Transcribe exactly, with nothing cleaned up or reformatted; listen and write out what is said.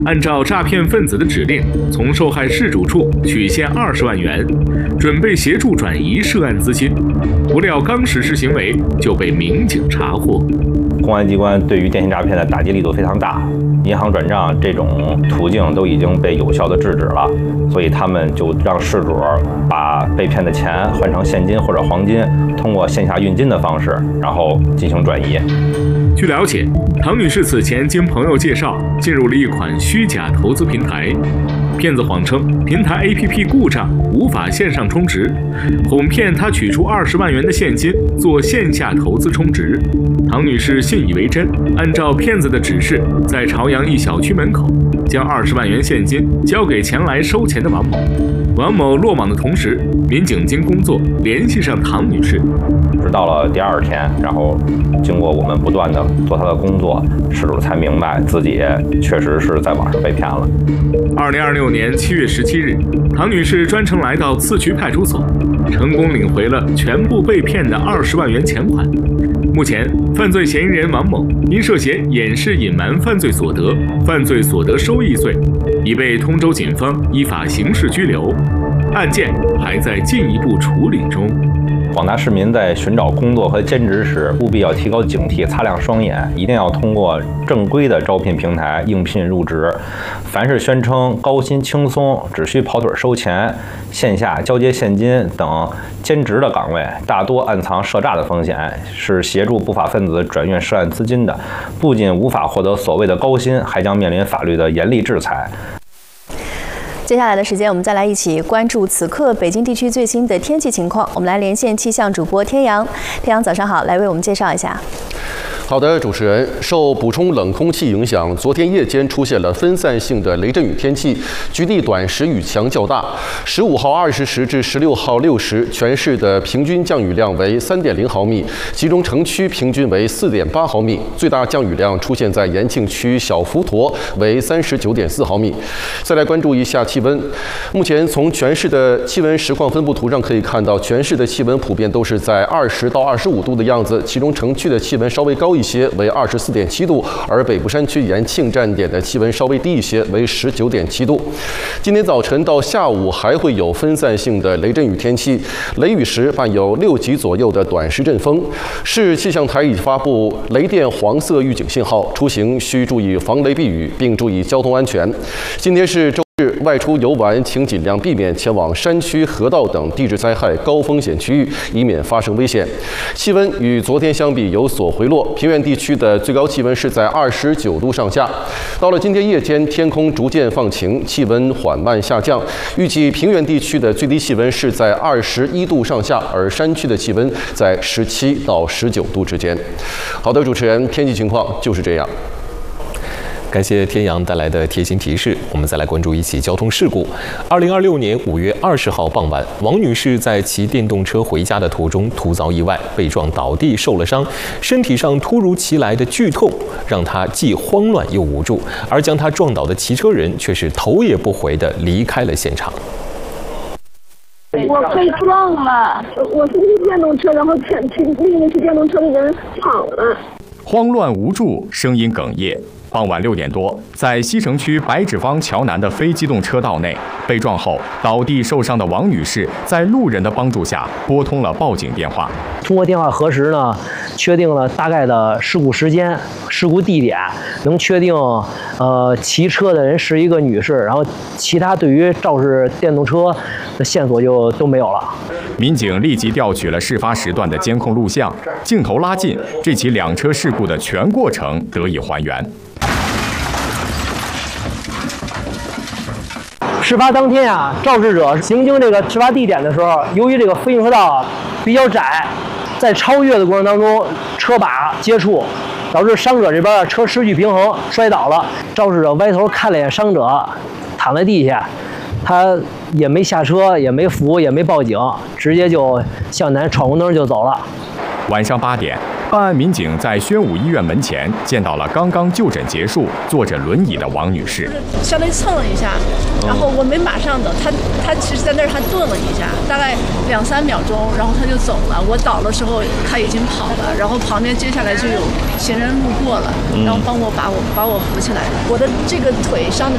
按照诈骗分子的指令，从受害事主处取现二十万元，准备协助转移涉案资金。不料刚实施行为就被民警查获。 公安机关对于电信诈骗的打击力度非常大，银行转账这种途径都已经被有效的制止了，所以他们就让事主把被骗的钱换成现金或者黄金，通过线下运金的方式，然后进行转移。 据了解，唐女士此前经朋友介绍进入了一款虚假投资平台，骗子谎称平台 A P P 故障无法线上充值，哄骗她取出二十万元的现金做线下投资充值。唐女士信以为真，按照骗子的指示，在朝阳一小区门口将二十万元现金交给前来收钱的王某。王某落网的同时，民警经工作联系上唐女士。 直到了第二天，然后经过我们不断的做他的工作，事主才明白自己确实是在网上被骗了。 二零二六年七月十七日，唐女士专程来到次区派出所，成功领回了全部被骗的二十万元钱款。目前，犯罪嫌疑人王某因涉嫌掩饰隐瞒犯罪所得、犯罪所得收益罪，已被通州警方依法刑事拘留，案件还在进一步处理中。 广大市民在寻找工作和兼职时，务必要提高警惕，擦亮双眼，一定要通过正规的招聘平台应聘入职。凡是宣称高薪轻松、只需跑腿收钱、线下交接现金等兼职的岗位，大多暗藏涉诈的风险，是协助不法分子转运涉案资金的，不仅无法获得所谓的高薪，还将面临法律的严厉制裁。 接下来的时间，我们再来一起关注此刻北京地区最新的天气情况。我们来连线气象主播天阳，天阳早上好，来为我们介绍一下。 好的，主持人，受补充冷空气影响，昨天夜间出现了分散性的雷阵雨天气，局地短时雨强较大。十五号二十时至十六号六时，全市的平均降雨量为三点零毫米，其中城区平均为四点八毫米，最大降雨量出现在延庆区小浮沱，为三十九点四毫米。再来关注一下气温，目前从全市的气温实况分布图上可以看到，全市的气温普遍都是在二十到二十五度的样子，其中城区的气温稍微高一些，为二十四点七度，而北部山区延庆站点的气温稍微低一些，为十九点七度。今天早晨到下午还会有分散性的雷阵雨天气，雷雨时伴有六级左右的短时阵风。市气象台已发布雷电黄色预警信号，出行需注意防雷避雨，并注意交通安全。今天是周日，外出游玩请尽量避免前往山区、河道等地质灾害高风险区域，以免发生危险。气温与昨天相比有所回落，平原地区的最高气温是在二十九度上下。到了今天夜间，天空逐渐放晴，气温缓慢下降，预计平原地区的最低气温是在二十一度上下，而山区的气温在十七到十九度之间。好的，主持人，天气情况就是这样。 感谢天阳带来的贴心提示。我们再来关注一起交通事故。二零二六年五月二十号傍晚，王女士在骑电动车回家的途中突遭意外，被撞倒地受了伤，身体上突如其来的剧痛让她既慌乱又无助，而将她撞倒的骑车人却是头也不回地离开了现场。 我被撞了，我是骑电动车，然后前另一个骑电动车的人跑了。 慌乱无助，声音哽咽。傍晚六点多，在西城区白纸坊桥南的非机动车道内，被撞后倒地受伤的王女士，在路人的帮助下拨通了报警电话。 通过电话核实呢，确定了大概的事故时间、事故地点，能确定呃骑车的人是一个女士，然后其他对于肇事电动车的线索就都没有了。 民警立即调取了事发时段的监控录像，镜头拉近，这起两车事故的全过程得以还原。 事发当天啊，肇事者行经这个事发地点的时候，由于这个非行车道比较窄，在超越的过程当中，车把接触，导致伤者这边车失去平衡摔倒了。肇事者歪头看了一眼伤者，躺在地下，他也没下车，也没扶，也没报警，直接就向南闯红灯就走了。 晚上八点，办案民警在宣武医院门前见到了刚刚就诊结束、坐着轮椅的王女士。 稍微蹭了一下，然后我没马上等，他他其实在那儿他顿了一下，大概两三秒钟，然后他就走了。我倒的时候他已经跑了，然后旁边接下来就有行人路过了，然后帮我把我把我扶起来。我的这个腿伤的